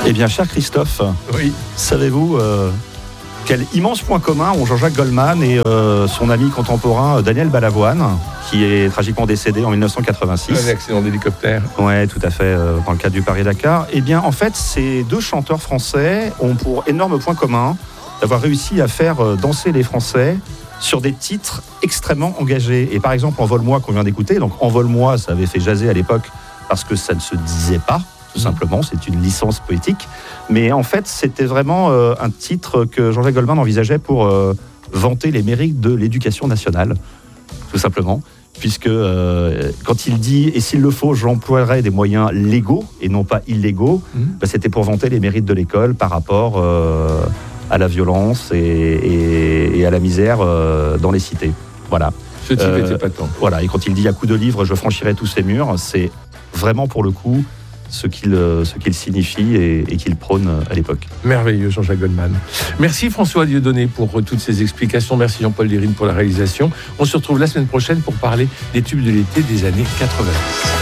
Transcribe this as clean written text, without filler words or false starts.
Eh bien, cher Christophe, Oui. savez-vous quel immense point commun ont Jean-Jacques Goldman et son ami contemporain Daniel Balavoine, qui est tragiquement décédé en 1986. Un accident d'hélicoptère. Ouais, tout à fait, dans le cadre du Paris-Dakar. Eh bien, en fait, ces deux chanteurs français ont pour énorme point commun d'avoir réussi à faire danser les Français sur des titres extrêmement engagés. Et par exemple, Envole-moi, qu'on vient d'écouter, donc Envole-moi, ça avait fait jaser à l'époque parce que ça ne se disait pas, tout simplement, c'est une licence poétique. Mais en fait, c'était vraiment un titre que Jean-Jacques Goldman envisageait pour vanter les mérites de l'éducation nationale, tout simplement. Puisque quand il dit « et s'il le faut, j'emploierai des moyens légaux et non pas illégaux », c'était pour vanter les mérites de l'école par rapport à la violence et à la misère dans les cités. Voilà. Ce type était patent. Voilà, et quand il dit « à coups de livre, je franchirai tous ces murs », c'est vraiment pour le coup ce qu'il signifie et qu'il prône à l'époque. Merveilleux, Jean-Jacques Goldman. Merci François Dieudonné pour toutes ces explications. Merci Jean-Paul Dérine pour la réalisation. On se retrouve la semaine prochaine pour parler des tubes de l'été des années 80.